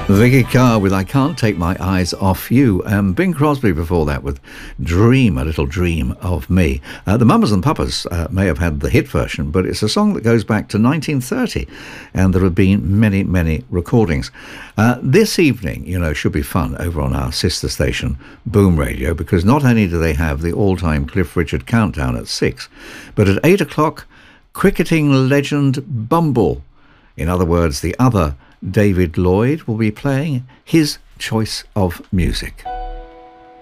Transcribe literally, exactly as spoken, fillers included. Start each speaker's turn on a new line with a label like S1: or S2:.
S1: Vicky Carr with I Can't Take My Eyes Off You. Um, Bing Crosby before that with Dream, a Little Dream of Me. Uh, the Mamas and Papas uh, may have had the hit version, but it's a song that goes back to nineteen thirty, and there have been many, many recordings. Uh, this evening, you know, should be fun over on our sister station, Boom Radio, because not only do they have the all-time Cliff Richard countdown at six, but at eight o'clock, cricketing legend Bumble. In other words, the other David Lloyd will be playing his choice of music.